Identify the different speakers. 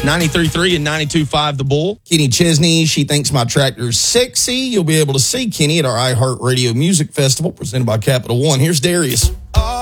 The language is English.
Speaker 1: 93.3 and 92.5 The Bull.
Speaker 2: Kenny Chesney, she thinks my tractor's sexy. You'll be able to see Kenny at our iHeartRadio Music Festival presented by Capital One. Here's Darius.